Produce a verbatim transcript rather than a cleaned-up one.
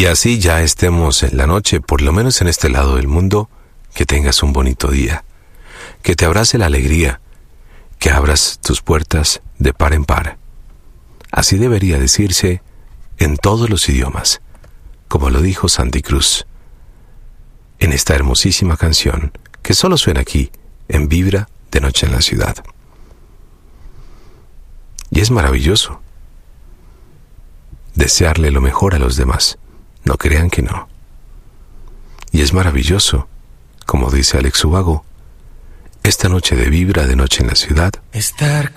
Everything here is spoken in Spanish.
Y así ya estemos en la noche, por lo menos en este lado del mundo, que tengas un bonito día, que te abrace la alegría, que abras tus puertas de par en par. Así debería decirse en todos los idiomas, como lo dijo Sandy Cruz, en esta hermosísima canción que solo suena aquí, en Vibra de Noche en la Ciudad. Y es maravilloso desearle lo mejor a los demás, no crean que no. Y es maravilloso, como dice Alex Ubago, esta noche de Vibra de Noche en la Ciudad, estar